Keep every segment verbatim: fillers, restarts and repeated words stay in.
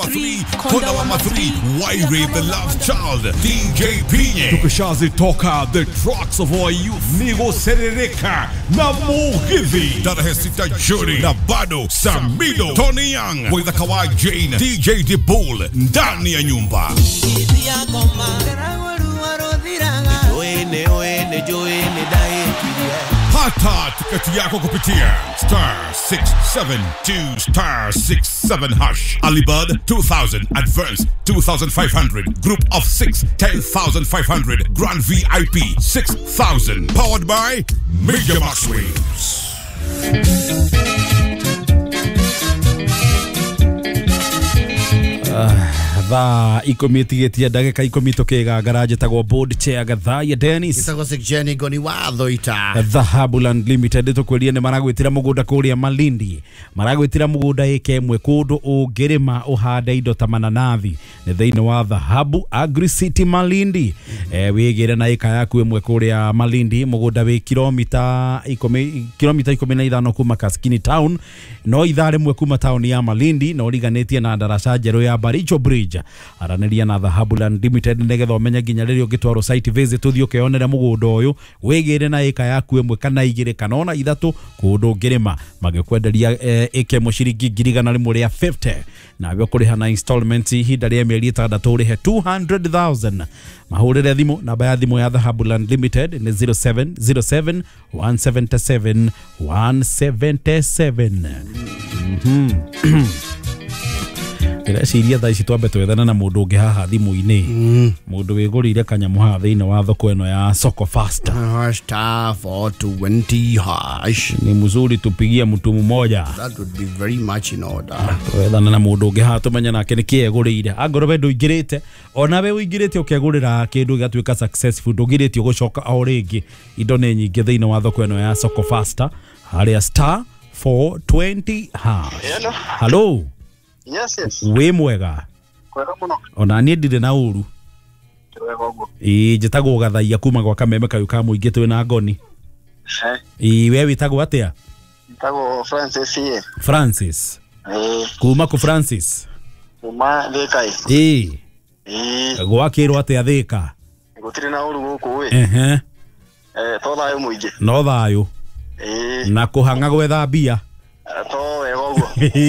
number three, Konda number three, Wairi the love child, D J Pinye. Tukishazi toka the trucks of our youth, Nigo Serereka, na Mugithi, Darahesita Jury, na Bado, Samido, Tony Young, with the Kawai Jane, D J DeBull, ndani ya nyumba. Pata tiketi yako kupitia star six seven two star six seven hash. Alibud two thousand, advance two thousand five hundred, group of six ten thousand five hundred, grand V I P six thousand. Powered by Major Max Waves. Tha ikomiti getia ndagika ikumi tukega garaje tagwo board chair gatha ya Dennis itagwo Jenny Goni watho ita Dhahabuland Limited tukweria ne maragwitira mugunda kuria Malindi maragwitira mugunda eke mwe kundu ungirima uhanda indo ta mananathi ne theine wa Dhahabu Agri City Malindi eh wigire na eka yaku emwe kuria Malindi mugunda wi kilomita ikumi kilomita ikumi na ithano kuma Kaskini town no ithare mwe kuma town ya Malindi no riganetie na darasa jero ya Baricho Bridge araneria na Dhahabuland Limited negetho menya ginya ririo gitwaro site visit tuthio keonera mugunda uyu wigire na eka yaku emwe kana igire kana ona ithatu kundu ngirima magikwenderia eke mushiringi girigana rimwe ria fifty na byo kuriha na installments ihinda ria mieri itandatu rihe two hundred thousand mahurire thimu namba ya thimu ya Dhahabuland Limited ni zero seven zero seven one seven seven one seven seven. Mhm. Ira ciria tha ici twambe twethana na mundu ungi haha thimu-ini mundu wigurire kanyamu haha thiini wa thoko eno ya Soko Faster star four twenty hash ni mzuri tupigia mtu mmoja that would be very much in order twethana na mundu ungi haha tumenya nake ni kiegurire angoro we nduingirite ona we uingirite ukegurira kindu gatwika successful ndugirite gucoka o ringi indo ni nyingi thiini wa thoko eno ya Soko Faster haria star four twenty hash. Hello. Hello. Yes, yes. We mwega. Kwega muno. Ona ni ndire na uru. Kwega ugo. Ii njitagwo gathaia kuma gwa Kameme kayu ka muingi twi na ngoni. Eh. Ii we witagwo atia? Witagwo Francis ye. Francis. Eh. Kuma ku Francis. Kuma Thika. Ii. Ii. Gwakirwo atia Thika? Gutire na uru guku we. Ehe. Eh, to thayo muingi. No thayo. Eh. Na kuhanga gwetha mbia. To wega ugo.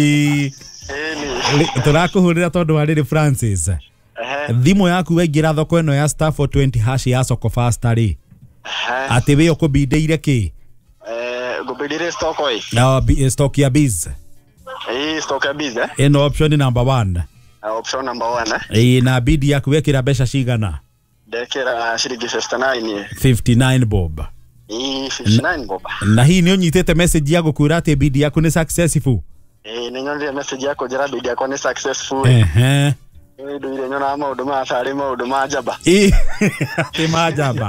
Turakuhurira tondu wa riri Francis. Ehe. Thimu yaku wengira thoko eno ya star four twenty hash ya Soko Faster ri. Ehe. Ati we ukubindeire ki? Eh, gubidire stock oi. Na stock ya biz. Eh, stock ya biz eh. Eno option number one. Option number one eh. Eh, na bidi yaku wekira besha cigana? Dekera shilingi fifty-nine. fifty-nine bob. Eh, fifty-nine bob. Na hii ni unyitete message yako kurate bidi yako ni successful. Eh, ninyonire message yako jara bidi yako ni successful. Ehe. Eh, nduire nyona maundu ma thari maundu ma njamba. Eh, ti ma njamba.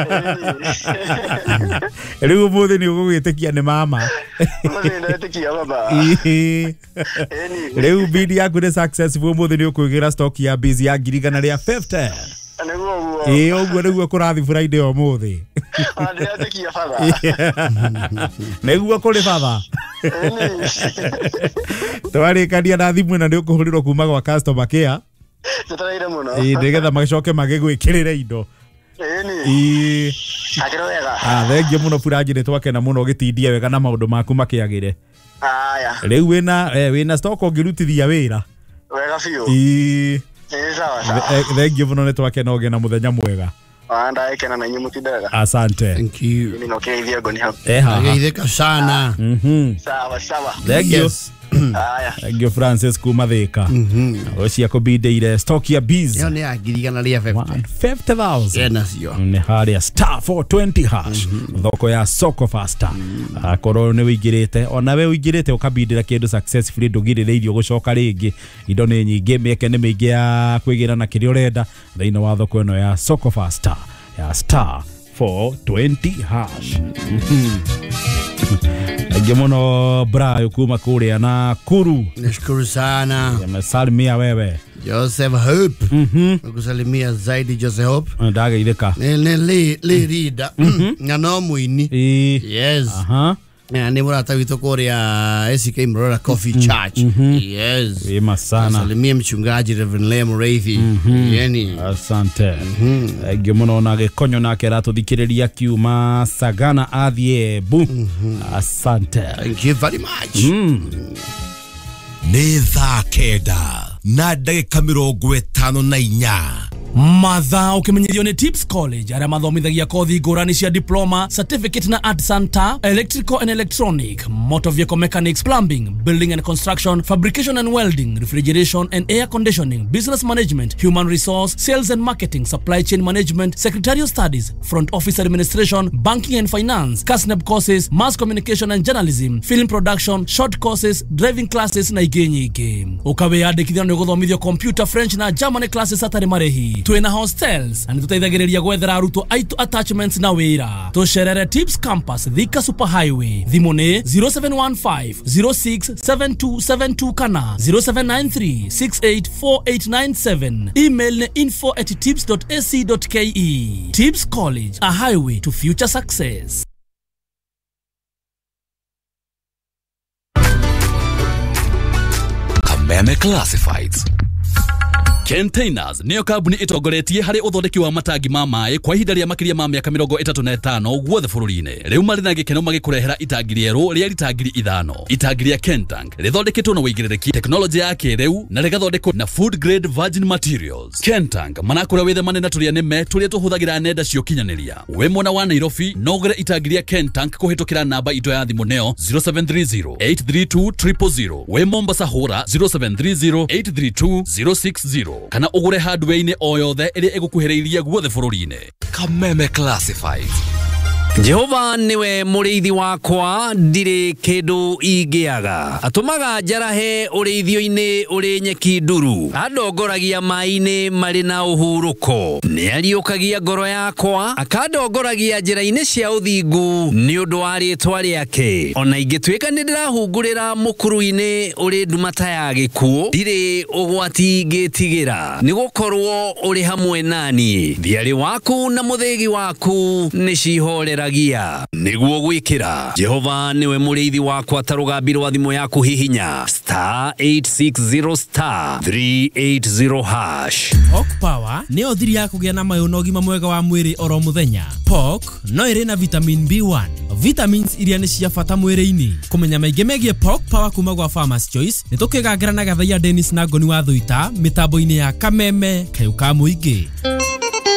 Riu muthi ni ugugitekia ni mama. Muthi ndetikia baba. Eh. Riu bidi yako ni successful muthi ni ukugira stock ya busy ya girigana ria fifty. Niguo guo. Eh, oguo niguo kurathi Friday o muthi. Ndetikia baba. Niguo kuri baba. Twarikania na thimu na ndio kuhurirwo kuma gwa customer care. Tutaraire muno. Eh, ndigetha magicoke magigwikirira indo. Eni. Eh. Akiro wega. Ah, thengio muno Furaji ni twakena muno gitindia wega na maundu maku makiagire. Aya. Riu wina eh, wina stock ongirutithia wira. Wega fiu. Eh. Eh, sawa sawa. Thengio muno ni twakena oge na muthenya mwega. Anda ekena na nyumu tidega. Asante. thank you Mimi nokeithia Goni hapo. Eh ha. ageithika sana Mhm. Sawa sawa. Thengio. yes Aya. Thengio Francis kuma Thika. Mhm. Ocia kubindeire stock ya biz. yo ni agirigana ria fifty fifty thousand. yena cio Ni haria star four twenty hash thoko ya Soko Faster akoro ni wigirite ona we wigirite ukabindira kindu successfully ndugirireirio gucoka ringi indo ni nyingi mieke ni mingi ya kwigira na kiri urenda thiini wa thoko eno ya Soko Faster ya star four twenty hash. Agemono Brayo kuma kuria na Kuru. nashukuru sana Yamesalimia wewe Joseph Hope. Mhm. Kusalimia zaidi Joseph Hope. Ndaga itheka. Ne ne le le rida. Na no muini. Eh. Yes. Aha. ni murata witu kuria A C K Mrora Coffee Church. Yes. Wema sana. Salimia mchungaji Reverend Lea Mureithi. Yani. Asante. Egyo muno na gekonyo nake ratuthikiriria kiuma Sagana athie bu. Asante. Thank you very much. Nĩ thaa kenda na ndagĩka mĩrongo ĩtano na inya. Matha ukimenyerio ni Tips College aria mathomithagia kothi ngurani cia diploma, certificate na artisan ta electrical and electronic, motor vehicle mechanics, plumbing, building and construction, fabrication and welding, refrigeration and air conditioning, business management, human resource, sales and marketing, supply chain management, secretarial studies, front office administration, banking and finance, C A S N E B courses, mass communication and journalism, film production, short courses, driving classes na ingĩ nyingĩ. Ukawe yandĩkithia nĩ gũthomithio computer, French na German classes atarĩ marĩhi. Twina hostels and tutaithagĩrĩria gwethera arutwo aitu attachments na wĩra. Tũcerere Tips Campus Thika Super Highway. Thimũ nĩ zero seven one five zero six seven two seven two kana zero seven nine three six eight four eight nine seven. Email nĩ info at tips dot a c dot k e. Tips College, a highway to future success. Kameme Classifieds. Containers niyo kambuni itongoretie hari uthondeki wa matangi ma maĩ kwa ihinda rĩa makĩria ma mĩaka mĩrongo ĩtatũ na ĩtano guothe bũrũri-inĩ. Rĩu marĩ na gĩkeno magĩkũrehera itangi rĩerũ rĩa litangiri ithano. Itangi rĩa Kentank rĩthondeketwo na wĩigĩrĩrĩki, teknolojĩ ya kĩrĩu na rĩgathondekwo na food grade virgin materials. Kentank manakũra wĩthemane na tũrĩa nĩme tũrĩa tũhũthagĩra nenda cia ũkinyanĩria. Wĩ mwena wa Nairobi no ũgũre itangi rĩa Kentank kũhĩtũkĩra namba itũ ya thimũ nĩyo zero seven three zero eight three two zero zero zero. Wĩ Mombasa hũra zero seven three zero eight three two zero six zero. Kana ugure hardware-inĩ o yothe ĩrĩa ĩgũkuhĩrĩirie guothe bũrũri-inĩ. Kameme Classifieds. Jehova niwe mũrĩithi wakwa, ndirĩ kĩndũ ingĩaga. Atũmaga njarahe ũrĩithio-inĩ ũrĩ nyeki nduru, andongoragia maĩ-inĩ marĩ na ũhurũko, nĩariũkagia ngoro yakwa, akandongoragia njĩra-inĩ cia ũthingu nĩ ũndũ wa rĩĩtwa rĩake. Ona ingĩtuĩka nĩ ndĩrahungũrĩra mũkuru-inĩ ũrĩ ndumata ya gĩkuũ, ndirĩ ũgwati ngĩtigĩra, nĩ gũkorwo ũrĩ hamwe naniĩ. Thiarĩ waku na mũthĩgi waku nĩ cihorera nĩguo gwĩkĩra. Jehova niwe mũrĩithi wakwa, ta rũgambi rwa thimũ yaku hihinya star eight six zero star three eight zero hash. Pork Power nĩyo thiri ya kũgĩa na mayũ na ũgima mwega wa mwĩrĩ oro mũthenya. Pork no ĩrĩ na vitamin B one, vitamins iria nĩ cia bata mwĩrĩ-inĩ. Kũmenya maingĩ megiĩ Pork Power kuma gwa Farmers Choice, nĩ tũkĩgangĩra na Gathaia Dennis na Ngoni wa Thũita mĩtambo-inĩ ya Kameme Kayũ ka Mũingĩ.